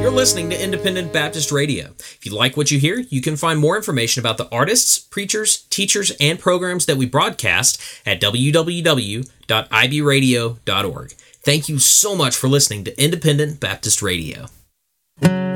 You're listening to Independent Baptist Radio. If you like what you hear, you can find more information about the artists, preachers, teachers, and programs that we broadcast at www.ibradio.org. Thank you so much for listening to Independent Baptist Radio.